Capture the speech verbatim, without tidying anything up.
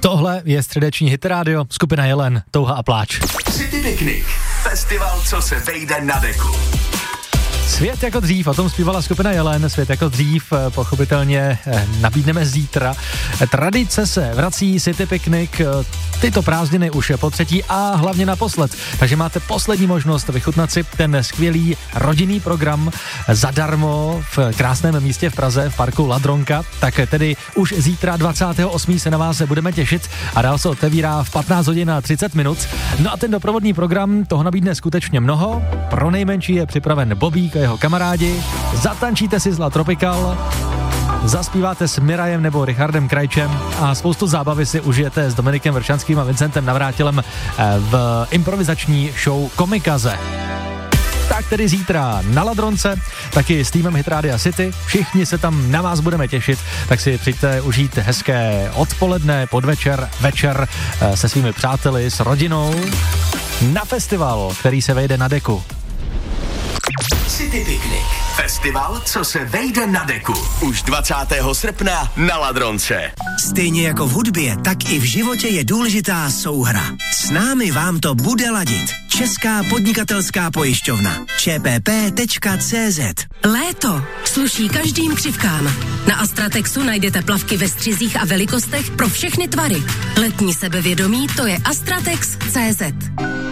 Tohle je středeční Hit Radio, skupina Jelen, Touha a pláč. City Picnic, festival, co se vejde na deku. Svět jako dřív, o tom zpívala skupina Jelen, Svět jako dřív, pochopitelně nabídneme zítra. Tradice se vrací, City Picnic, tyto prázdniny už po třetí a hlavně naposled. Takže máte poslední možnost vychutnat si ten skvělý rodinný program zadarmo v krásném místě v Praze, v parku Ladronka. Tak tedy už zítra dvacátého osmého se na vás budeme těšit a dál se otevírá v patnáct hodin a třicet minut. No a ten doprovodný program, toho nabídne skutečně mnoho. Pro nejmenší je připraven Bobík a jeho kamarádi, zatančíte si zla Tropical, zaspíváte s Mirajem nebo Richardem Krajčem a spoustu zábavy si užijete s Dominikem Vršanským a Vincentem Navrátilem v improvizační show Komikaze. Tak tedy zítra na Ladronce, taky s týmem Hit Radia City, všichni se tam na vás budeme těšit, tak si přijďte užít hezké odpoledne, podvečer, večer se svými přáteli, s rodinou na festival, který se vejde na deku. City Picnic. Festival, co se vejde na deku. Už dvacátého srpna na Ladronce. Stejně jako v hudbě, tak i v životě je důležitá souhra. S námi vám to bude ladit. Česká podnikatelská pojišťovna. č p p tečka c z. Léto sluší každým křivkám. Na Astratexu najdete plavky ve střizích a velikostech pro všechny tvary. Letní sebevědomí, to je Astratex tečka cé zet.